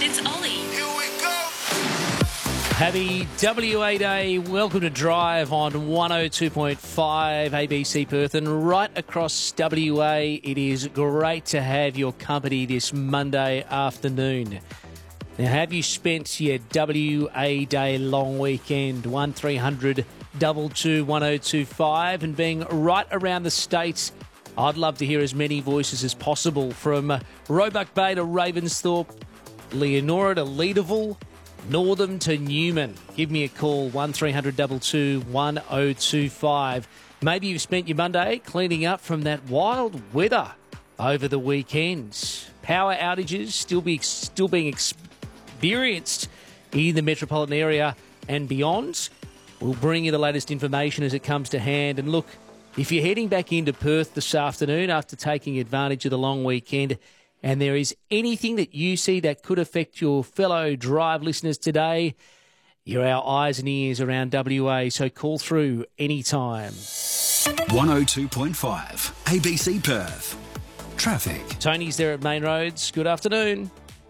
It's Ollie. Here we go. Happy WA Day. Welcome to Drive on 102.5 ABC Perth and right across WA. It is great to have your company this Monday afternoon. Now, have you spent your WA Day long weekend? 1300 22 1025 and being right around the state. I'd love to hear as many voices as possible from Roebuck Bay to Ravensthorpe, Leonora to Leederville, Northam to Newman. Give me a call, 1300 22 1025. Maybe you've spent your Monday cleaning up from that wild weather over the weekend. Power outages still being experienced in the metropolitan area and beyond. We'll bring you the latest information as it comes to hand. And look, if you're heading back into Perth this afternoon after taking advantage of the long weekend and there is anything that you see that could affect your fellow Drive listeners today, you're our eyes and ears around WA, so call through anytime. 102.5 ABC Perth. Traffic. Tony's there at Main Roads. Good afternoon.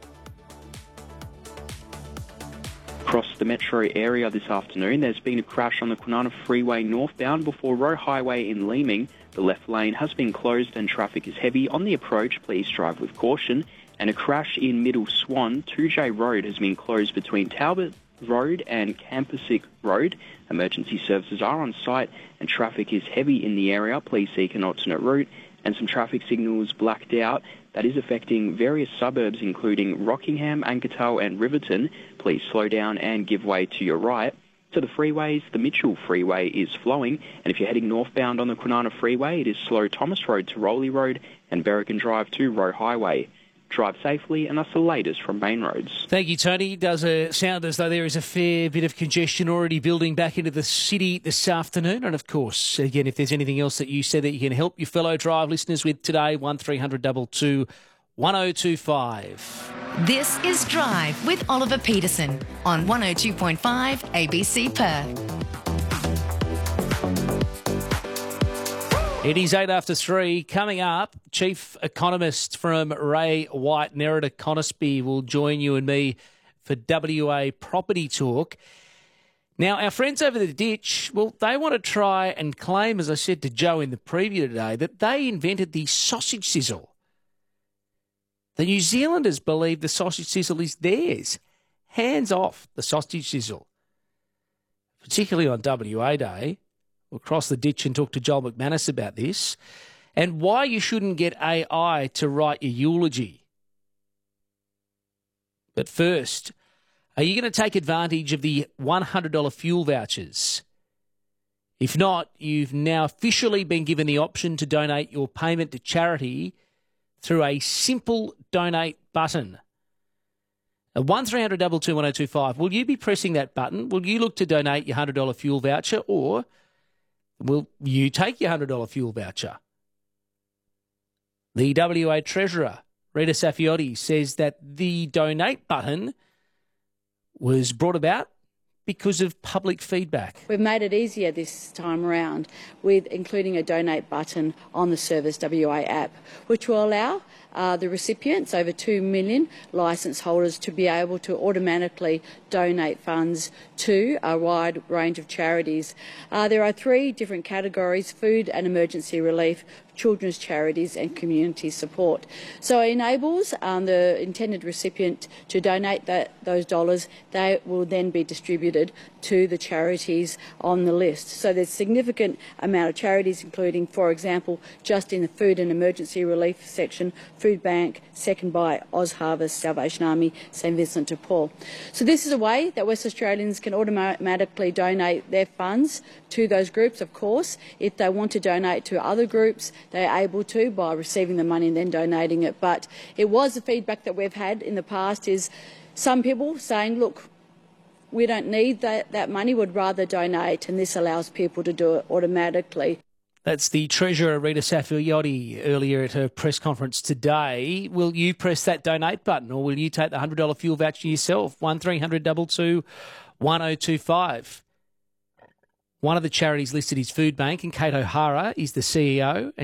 Across the metro area this afternoon, there's been a crash on the Kwinana Freeway northbound before Roe Highway in Leeming. The left lane has been closed and traffic is heavy. On the approach, please drive with caution. And a crash in Middle Swan, 2J Road has been closed between Talbot Road and Campasic Road. Emergency services are on site and traffic is heavy in the area. Please seek an alternate route. And some traffic signals blacked out. That is affecting various suburbs, including Rockingham, Ankertal and Riverton. Please slow down and give way to your right. To the freeways, the Mitchell Freeway is flowing, and if you're heading northbound on the Kwinana Freeway, it is slow Thomas Road to Rowley Road and Berrigan Drive to Roe Highway. Drive safely, and that's the latest from Main Roads. Thank you, Tony. It does sound as though there is a fair bit of congestion already building back into the city this afternoon. And, of course, again, if there's anything else that you said that you can help your fellow Drive listeners with today, 1300 22 1025. This is Drive with Oliver Peterson on 102.5 ABC Perth. It is 8 after 3. Coming up, Chief Economist from Ray White, Nerida Conisby, will join you and me for WA Property Talk. Now, our friends over the ditch, well, they want to try and claim, as I said to Joe in the preview today, that they invented the sausage sizzle. The New Zealanders believe the sausage sizzle is theirs. Hands off the sausage sizzle. Particularly on WA Day. We'll cross the ditch and talk to Joel McManus about this and why you shouldn't get AI to write your eulogy. But first, are you going to take advantage of the $100 fuel vouchers? If not, you've now officially been given the option to donate your payment to charity through a simple donate button. At 1300 22 1025, will you be pressing that button? Will you look to donate your $100 fuel voucher, or will you take your $100 fuel voucher? The WA Treasurer, Rita Safiotti, says that the donate button was brought about because of public feedback. We've made it easier this time around with including a donate button on the Service WA app, which will allow the recipients, over 2 million licence holders, to be able to automatically donate funds to a wide range of charities. There are 3 different categories: food and emergency relief, children's charities and community support. So it enables the intended recipient to donate those dollars. They will then be distributed to the charities on the list. So there's a significant amount of charities, including, for example, just in the food and emergency relief section, Food Bank, Second Bite, Oz Harvest, Salvation Army, St Vincent de Paul. So this is a way that West Australians can automatically donate their funds to those groups. Of course, if they want to donate to other groups, they're able to by receiving the money and then donating it. But it was the feedback that we've had in the past is some people saying, look, we don't need that money, would rather donate, and this allows people to do it automatically. That's the Treasurer, Rita Safiotti, earlier at her press conference today. Will you press that donate button, or will you take the $100 fuel voucher yourself? 1300 22 1025. One of the charities listed is Food Bank, and Kate O'Hara is the CEO.